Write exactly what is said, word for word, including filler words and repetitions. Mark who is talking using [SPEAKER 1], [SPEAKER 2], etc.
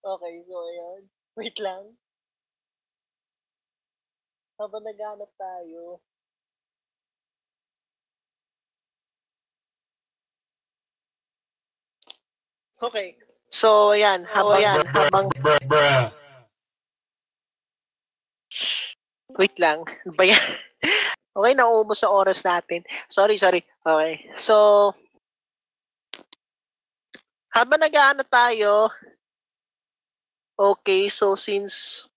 [SPEAKER 1] Okay, so ayan. Wait lang. Habang naghahanap tayo. Okay. So, ayan, habang, ayan, habang, wait lang, ano ba yan? Okay, nauubos sa oras natin. Sorry, sorry. Okay, so, habang nag-aano tayo, okay, so since